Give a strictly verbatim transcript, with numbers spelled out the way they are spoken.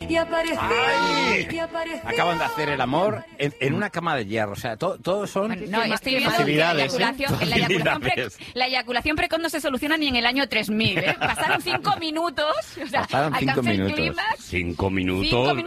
Y apareció, ¡Ay! y apareció. Acaban de hacer el amor en, en una cama de hierro. O sea, todo, todo son Bueno, no, qué estoy viendo facilidades. que la ¿eh? eyaculación, la, eyaculación pre- Facilidades. la eyaculación precoz no se soluciona ni en el año tres mil, ¿eh? Pasaron cinco minutos, o sea, Pasaron cinco alcancé el minutos. clímax. Cinco minutos. Cinco minutos.